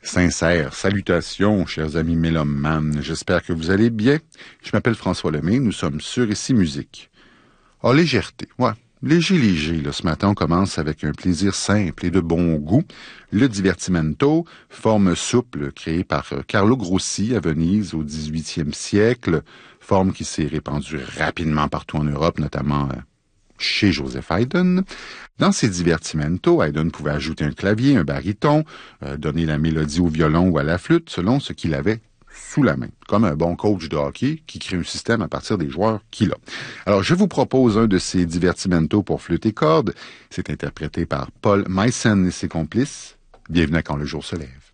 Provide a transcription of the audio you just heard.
Sincères salutations, chers amis mélomanes. J'espère que vous allez bien. Je m'appelle François Lemay. Nous sommes sur Ici Musique. Oh, légèreté. Ouais. Léger, là. Ce matin, on commence avec un plaisir simple et de bon goût. Le divertimento, forme souple créée par Carlo Grossi à Venise au 18e siècle. Forme qui s'est répandue rapidement partout en Europe, notamment chez Joseph Haydn. Dans ses divertimentos, Haydn pouvait ajouter un clavier, un baryton, donner la mélodie au violon ou à la flûte, selon ce qu'il avait sous la main, comme un bon coach de hockey qui crée un système à partir des joueurs qu'il a. Alors, je vous propose un de ces divertimentos pour flûte et cordes. C'est interprété par Paul Meissen et ses complices. Bienvenue à Quand le jour se lève.